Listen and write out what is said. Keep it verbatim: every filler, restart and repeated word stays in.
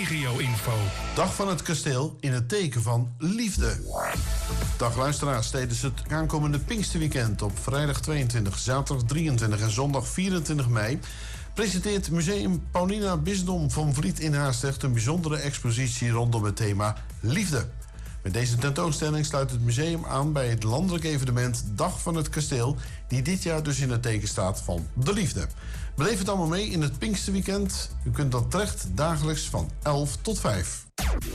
regio-info. Dag van het kasteel in het teken van liefde. Dag luisteraars, tijdens het aankomende Pinksterweekend op vrijdag tweeëntwintig, zaterdag drieëntwintig en zondag vierentwintig mei... presenteert Museum Paulina Bisdom van Vliet in Haastrecht een bijzondere expositie rondom het thema liefde. Met deze tentoonstelling sluit het museum aan bij het landelijk evenement Dag van het Kasteel, die dit jaar dus in het teken staat van de liefde. Beleef het allemaal mee in het Pinksterweekend. U kunt dat terecht dagelijks van elf tot vijf.